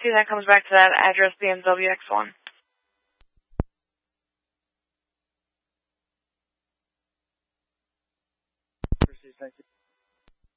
taxi that comes back to that address, BMW X1. Thank you.